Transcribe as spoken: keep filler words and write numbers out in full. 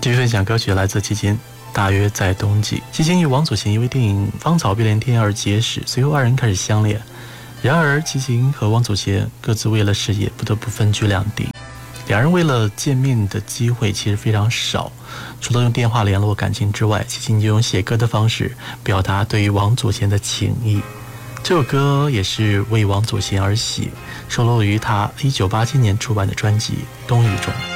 继续分享歌曲来自齐秦，大约在冬季。齐秦与王祖贤因为电影《芳草碧连天》而结识，随后二人开始相恋。然而齐秦和王祖贤各自为了事业不得不分居两地，两人为了见面的机会其实非常少，除了用电话联络感情之外，齐秦就用写歌的方式表达对于王祖贤的情谊。这首歌也是为王祖贤而写，收录于他一九八七年出版的专辑《冬雨》中。